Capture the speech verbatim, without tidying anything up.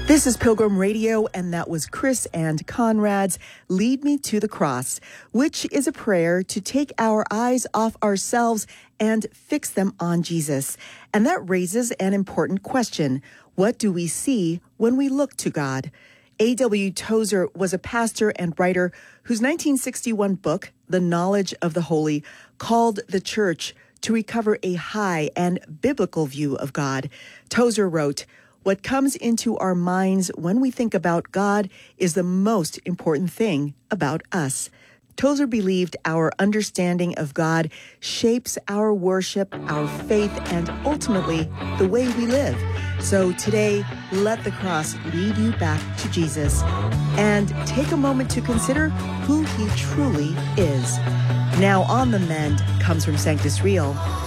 This is Pilgrim Radio, and that was Chris and Conrad's Lead Me to the Cross, which is a prayer to take our eyes off ourselves and fix them on Jesus. And that raises an important question. What do we see when we look to God? A W Tozer was a pastor and writer whose nineteen sixty-one book, The Knowledge of the Holy, called the church to recover a high and biblical view of God. Tozer wrote, "What comes into our minds when we think about God is the most important thing about us." Tozer believed our understanding of God shapes our worship, our faith, and ultimately the way we live. So today, let the cross lead you back to Jesus and take a moment to consider who he truly is. Now on the Mend comes from Sanctus Real.